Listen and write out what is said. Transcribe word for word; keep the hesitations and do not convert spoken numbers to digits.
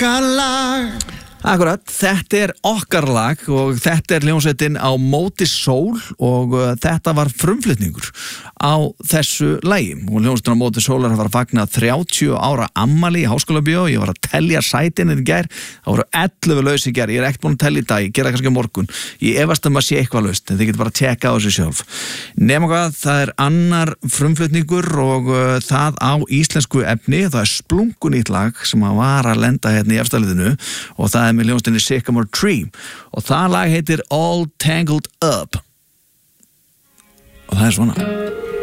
okkar lag. Akkurat, þetta er okkar lag og þetta er hljómsveitin Á móti sól og uh, þetta var frumflutningur á þessu lagi og hljómsveitin Á móti sólar var að fagna þrjátíu ára ammali í Háskólabíó. Ég var að telja sætin í gær, það voru ellefu laus í gær, ég er ekkert búin að telja í dag, ég gera kannski á morgun, ég efast um að sé eitthvað laust en þið getur bara að tjekka á þessu sjálf. Nema hvað, það er annar frumflutningur og uh, það á íslensku efni, það er splunkunýtt lag sem að var að lenda hérna í efstaliðinu og það er með hljómsveitinni Sycamore Tree og það lag heitir All Tangled Up og það er svona.